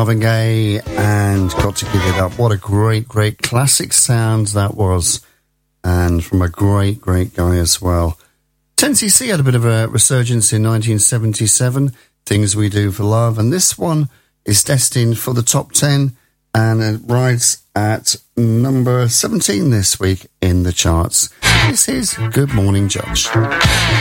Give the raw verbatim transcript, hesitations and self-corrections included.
Marvin Gaye and Got to Give It Up. What a great, great classic sound that was. And from a great, great guy as well. ten C C had a bit of a resurgence in nineteen seventy-seven, Things We Do for Love. And this one is destined for the top ten. And it rides at number seventeen this week in the charts. This is Good Morning Judge.